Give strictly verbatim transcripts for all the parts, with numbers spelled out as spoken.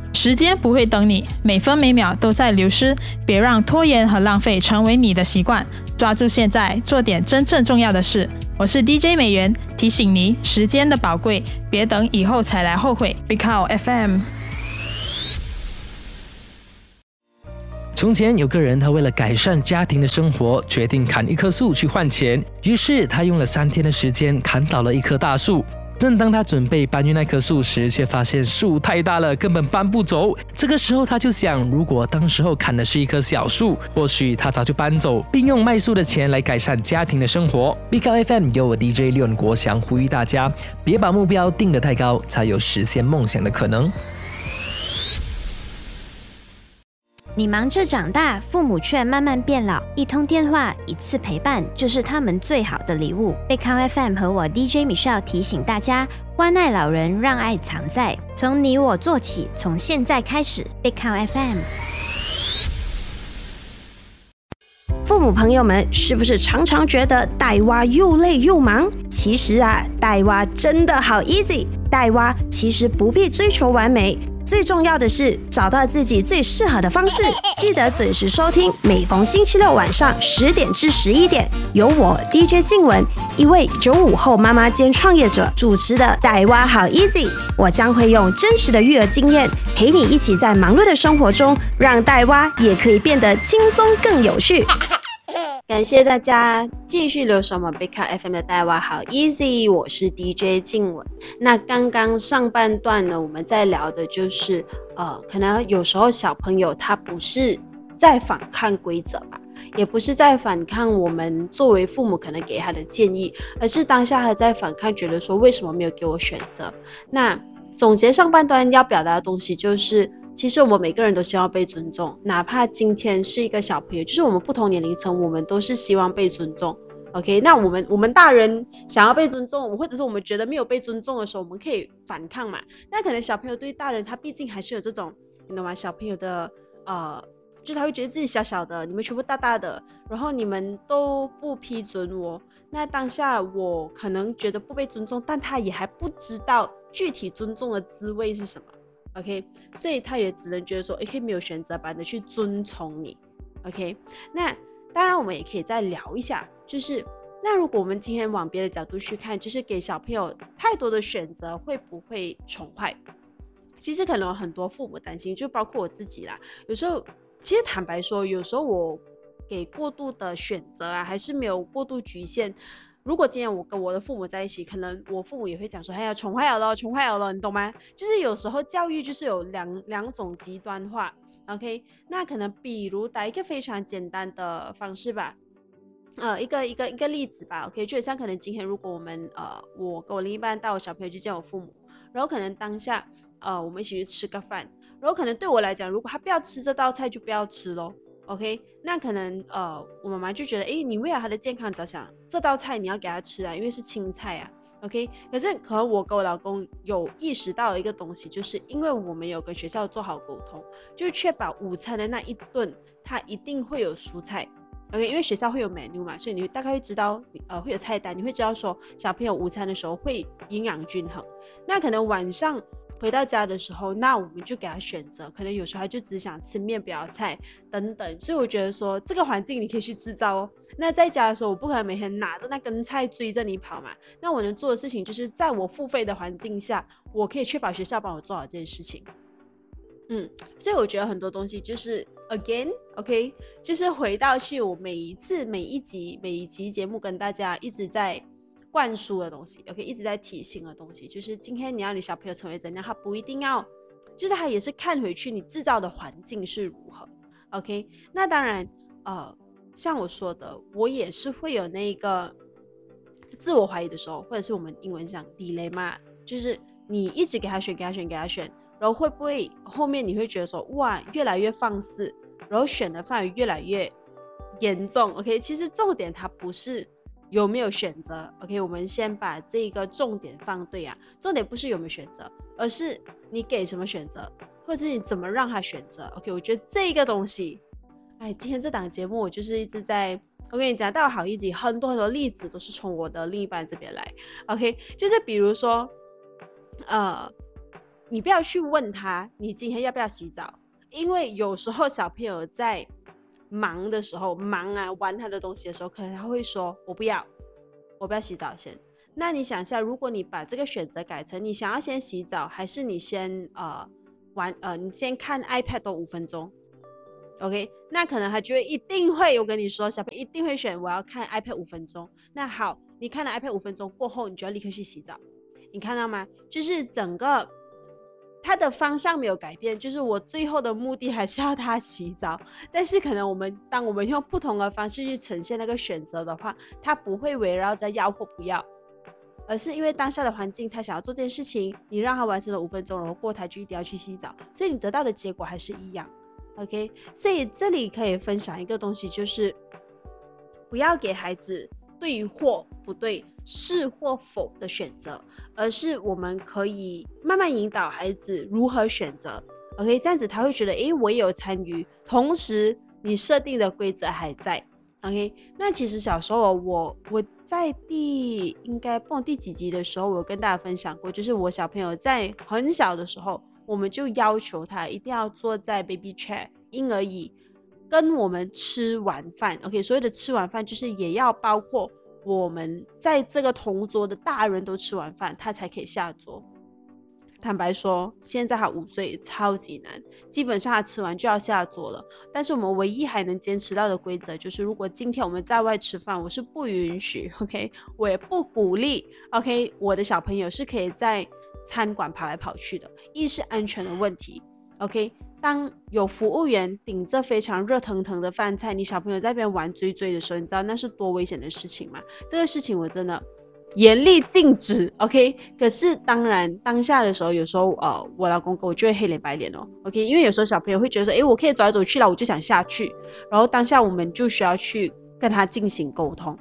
时间不会等你，每分每秒都在流失，别让拖延和浪费成为你的习惯，抓住现在，做点真正重要的事。我是 D J 美元，提醒你时间的宝贵，别等以后才来后悔。Big Cow F M。 从前有个人，他为了改善家庭的生活，决定砍一棵树去换钱。于是他用了三天的时间砍倒了一棵大树。正当他准备搬运那棵树时，却发现树太大了，根本搬不走。这个时候他就想，如果当时候砍的是一棵小树，或许他早就搬走，并用卖树的钱来改善家庭的生活。Big Cow F M 由我 D J 廖国祥呼吁大家，别把目标定得太高，才有实现梦想的可能。 你忙着长大，父母却慢慢变老，一通电话，一次陪伴，就是他们最好的礼物。Big Cow F M 和我 D J Michelle 提醒大家，关爱老人，让爱藏在，从你我做起，从现在开始。Big Cow F M。 父母朋友们，是不是常常觉得带娃又累又忙？其实啊，带娃真的好 easy。带娃其实不必追求完美。最重要的是找到自己最适合的方式，记得准时收听，每逢星期六晚上十点至十一点，由我 D J 静雯，一位九五后妈妈兼创业者主持的带娃好 easy。我将会用真实的育儿经验，陪你一起在忙碌的生活中，让带娃也可以变得轻松更有趣。感谢大家继续留守我们 Big Cow F M 的带娃好 easy， 我是 D J 静雯。那刚刚上半段呢，我们在聊的就是呃，可能有时候小朋友他不是在反抗规则吧，也不是在反抗我们作为父母可能给他的建议，而是当下还在反抗，觉得说为什么没有给我选择。那总结上半段要表达的东西就是，其实我们每个人都希望被尊重，哪怕今天是一个小朋友，就是我们不同年龄层，我们都是希望被尊重。OK， 那我们我们大人想要被尊重，或者是我们觉得没有被尊重的时候，我们可以反抗嘛。那可能小朋友对大人，他毕竟还是有这种，你懂吗？小朋友的呃，就他会觉得自己小小的，你们全部大大的，然后你们都不批准我。那当下我可能觉得不被尊重，但他也还不知道具体尊重的滋味是什么。OK， 所以他也只能觉得说 OK 没有选择版的去遵从你。 OK， 那当然我们也可以再聊一下，就是那如果我们今天往别的角度去看，就是给小朋友太多的选择会不会宠坏？其实可能有很多父母担心，就包括我自己啦，有时候其实坦白说，有时候我给过度的选择啊，还是没有过度局限。如果今天我跟我的父母在一起，可能我父母也会讲说，哎呀，宠坏了，宠坏了，你懂吗？就是有时候教育就是有两两种极端化。OK， 那可能比如打一个非常简单的方式吧，呃，一个一个一个例子吧。OK， 就像可能今天如果我们呃，我跟我另一半带我小朋友去见我父母，然后可能当下呃，我们一起去吃个饭，然后可能对我来讲，如果他不要吃这道菜，就不要吃咯。OK， 那可能呃，我妈妈就觉得，哎，你为了他的健康着想，这道菜你要给他吃啊，因为是青菜啊。OK， 可是可能我跟我老公有意识到一个东西，就是因为我们有跟学校做好沟通，就确保午餐的那一顿它一定会有蔬菜。OK， 因为学校会有 menu 嘛，所以你大概会知道，呃，会有菜单，你会知道说小朋友午餐的时候会营养均衡。那可能晚上回到家的时候，那我们就给他选择，可能有时候他就只想吃面不要菜等等。所以我觉得说这个环境你可以去制造哦。那在家的时候，我不可能每天拿着那根菜追着你跑嘛。那我能做的事情就是在我付费的环境下，我可以确保学校帮我做好这件事情。嗯，所以我觉得很多东西就是 again OK， 就是回到去我每一次每一集每一集节目跟大家一直在灌输的东西 OK， 一直在提醒的东西，就是今天你要你小朋友成为怎样，他不一定要，就是他也是看回去你制造的环境是如何 OK。 那当然呃，像我说的，我也是会有那个自我怀疑的时候，或者是我们英文讲 dilemma， 就是你一直给他选给他选给他选，然后会不会后面你会觉得说哇越来越放肆，然后选的范围越来越严重 OK。 其实重点它不是有没有选择 OK， 我们先把这个重点放对啊，重点不是有没有选择，而是你给什么选择，或者是你怎么让他选择 OK。 我觉得这个东西，哎，今天这档节目我就是一直在，我跟你讲到好一集，很多很多例子都是从我的另一半这边来 OK， 就是比如说呃你不要去问他你今天要不要洗澡，因为有时候小朋友在忙的时候忙啊玩他的东西的时候，可能他会说我不要我不要洗澡先。那你想一下，如果你把这个选择改成你想要先洗澡，还是你先呃玩呃你先看 iPad 多五分钟 OK， 那可能他就会一定会我跟你说小朋友一定会选我要看 iPad 五分钟。那好，你看了 iPad 五分钟过后，你就要立刻去洗澡，你看到吗？就是整个它的方向没有改变，就是我最后的目的还是要他洗澡，但是可能我们当我们用不同的方式去呈现那个选择的话，它不会围绕在要或不要，而是因为当下的环境他想要做这件事情，你让他完成了五分钟，然后过他就一定要去洗澡，所以你得到的结果还是一样 OK。 所以这里可以分享一个东西，就是不要给孩子对或不对是或否的选择，而是我们可以慢慢引导孩子如何选择 OK， 这样子他会觉得诶我也有参与，同时你设定的规则还在 OK。 那其实小时候我我在第应该不懂第几集的时候，我有跟大家分享过，就是我小朋友在很小的时候，我们就要求他一定要坐在 baby chair 婴儿椅跟我们吃完饭 OK， 所谓的吃完饭就是也要包括我们在这个同桌的大人都吃完饭他才可以下桌。坦白说现在他五岁超级难，基本上他吃完就要下桌了，但是我们唯一还能坚持到的规则就是如果今天我们在外吃饭，我是不允许 OK， 我也不鼓励 OK 我的小朋友是可以在餐馆跑来跑去的，一是安全的问题 OK， 当有服务员顶着非常热腾腾的饭菜，你小朋友在那边玩追追的时候，你知道那是多危险的事情吗？这个事情我真的严厉禁止 OK。 可是当然当下的时候有时候呃，我老公跟我就会黑脸白脸哦 OK， 因为有时候小朋友会觉得说诶我可以走来走去了，我就想下去，然后当下我们就需要去跟他进行沟通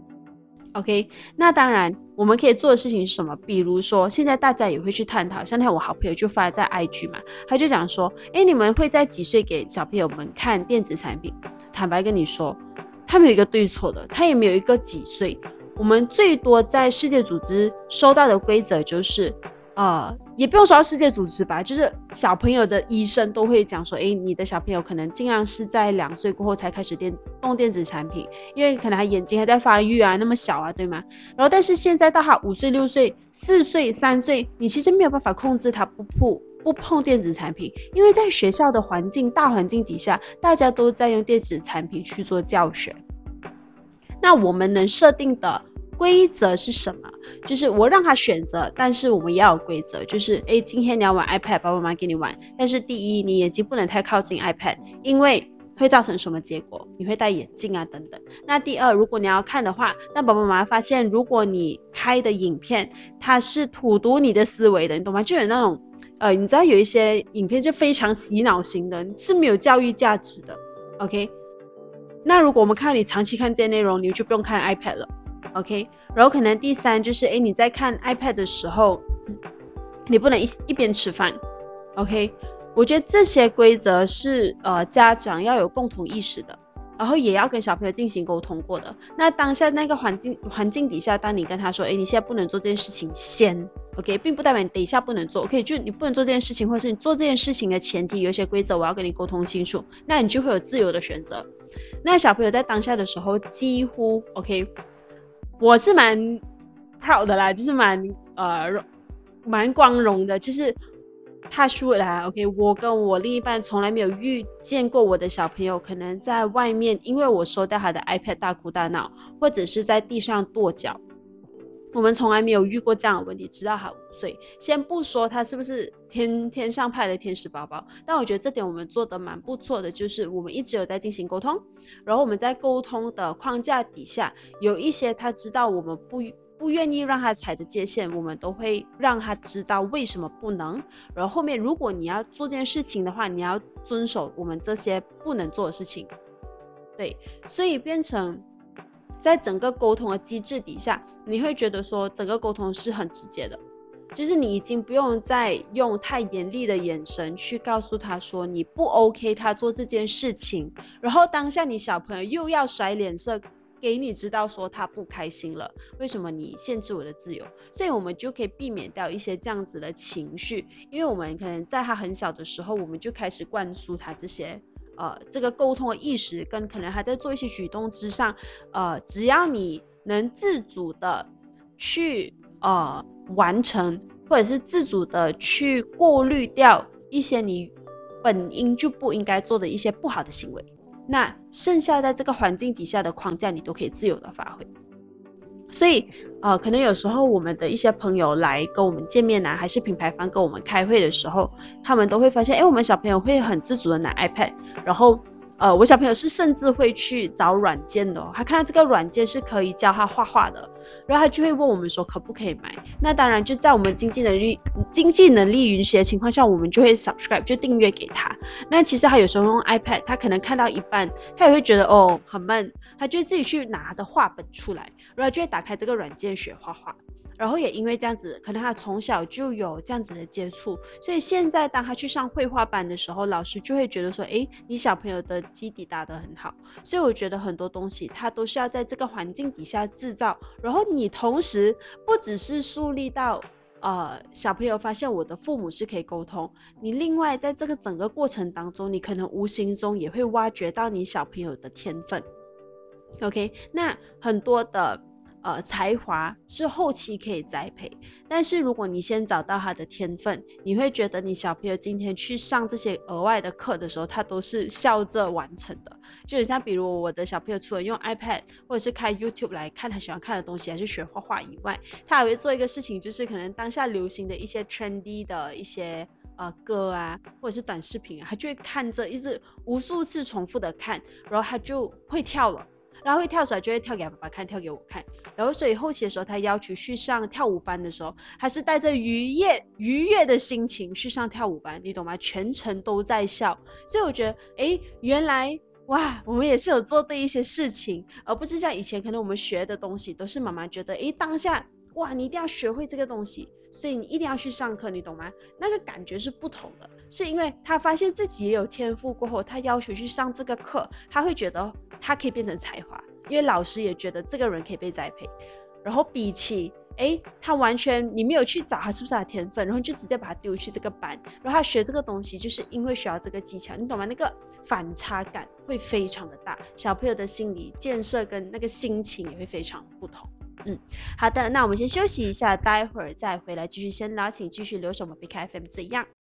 OK。 那当然我们可以做的事情是什么？比如说现在大家也会去探讨，像那我好朋友就发在 I G 嘛，他就讲说诶你们会在几岁给小朋友们看电子产品？坦白跟你说他没有一个对错的，他也没有一个几岁，我们最多在世界组织收到的规则就是呃，也不用说到世界组织吧，就是小朋友的医生都会讲说诶你的小朋友可能尽量是在两岁过后才开始电动电子产品，因为可能他眼睛还在发育啊，那么小啊对吗？然后但是现在到他五岁六岁四岁三岁，你其实没有办法控制他不碰不碰电子产品，因为在学校的环境大环境底下大家都在用电子产品去做教学。那我们能设定的规则是什么？就是我让他选择，但是我们也要有规则，就是诶今天你要玩 iPad 爸爸妈妈给你玩，但是第一你眼睛不能太靠近 iPad， 因为会造成什么结果？你会戴眼镜啊等等。那第二如果你要看的话，那爸爸妈妈发现如果你开的影片它是荼毒你的思维的，你懂吗？就有那种呃，你知道有一些影片就非常洗脑型的，是没有教育价值的 OK。那如果我们看到你长期看这些内容，你就不用看 iPad 了 OK。 然后可能第三就是诶你在看 iPad 的时候你不能 一, 一边吃饭 OK。 我觉得这些规则是呃家长要有共同意识的，然后也要跟小朋友进行沟通过的。那当下那个环境环境底下，当你跟他说诶你现在不能做这件事情先 OK， 并不代表你等一下不能做 OK， 就你不能做这件事情，或是你做这件事情的前提有一些规则我要跟你沟通清楚，那你就会有自由的选择。那小朋友在当下的时候几乎 OK， 我是蛮 proud 的啦，就是蛮呃蛮光荣的，就是touch wood 啦 OK， 我跟我另一半从来没有遇见过我的小朋友可能在外面因为我收掉他的 iPad 大哭大闹，或者是在地上跺脚，我们从来没有遇过这样的问题，直到他五岁。先不说他是不是天天上派的天使宝宝，但我觉得这点我们做的蛮不错的，就是我们一直有在进行沟通，然后我们在沟通的框架底下，有一些他知道我们不不愿意让他踩的界限，我们都会让他知道为什么不能。然后后面如果你要做这件事情的话，你要遵守我们这些不能做的事情。对，所以变成在整个沟通的机制底下，你会觉得说整个沟通是很直接的，就是你已经不用再用太严厉的眼神去告诉他说你不 OK 他做这件事情，然后当下你小朋友又要甩脸色给你知道说他不开心了，为什么你限制我的自由？所以我们就可以避免掉一些这样子的情绪，因为我们可能在他很小的时候，我们就开始灌输他这些呃这个沟通的意识，跟可能他在做一些举动之上，呃，只要你能自主的去呃完成，或者是自主的去过滤掉一些你本应就不应该做的一些不好的行为，那剩下在这个环境底下的框架你都可以自由的发挥。所以呃，可能有时候我们的一些朋友来跟我们见面啊，还是品牌方跟我们开会的时候，他们都会发现哎，我们小朋友会很自主的拿 iPad， 然后呃，我小朋友是甚至会去找软件的哦，他看到这个软件是可以教他画画的，然后他就会问我们说可不可以买。那当然就在我们经济能力经济能力允许的情况下，我们就会 subscribe 就订阅给他。那其实他有时候用 iPad， 他可能看到一半他也会觉得哦很闷，他就会自己去拿他的画本出来，然后就会打开这个软件学画画。然后也因为这样子，可能他从小就有这样子的接触，所以现在当他去上绘画班的时候，老师就会觉得说诶，你小朋友的基底打得很好。所以我觉得很多东西他都是要在这个环境底下制造，然后你同时不只是树立到呃，小朋友发现我的父母是可以沟通，你另外在这个整个过程当中，你可能无形中也会挖掘到你小朋友的天分。 OK， 那很多的呃，才华是后期可以栽培，但是如果你先找到他的天分，你会觉得你小朋友今天去上这些额外的课的时候，他都是笑着完成的。就很像比如我的小朋友除了用 iPad 或者是开 YouTube 来看他喜欢看的东西，还是学画画以外，他还会做一个事情，就是可能当下流行的一些 trendy 的一些呃歌啊，或者是短视频啊，他就会看着一直无数次重复的看，然后他就会跳了，然后会跳出来就会跳给爸爸看，跳给我看。然后所以后期的时候他要求去上跳舞班的时候，还是带着愉悦愉悦的心情去上跳舞班，你懂吗？全程都在笑。所以我觉得诶，原来哇，我们也是有做对一些事情，而不是像以前可能我们学的东西都是妈妈觉得诶，当下哇你一定要学会这个东西，所以你一定要去上课，你懂吗？那个感觉是不同的，是因为他发现自己也有天赋过后，他要求去上这个课，他会觉得他可以变成才华，因为老师也觉得这个人可以被栽培。然后比起诶他完全你没有去找他是不是他的天分，然后就直接把他丢去这个班，然后他学这个东西就是因为需要这个技巧，你懂吗？那个反差感会非常的大，小朋友的心理建设跟那个心情也会非常不同。嗯，好的，那我们先休息一下，待会儿再回来继续先聊，请继续留守我们 B K F M 最样。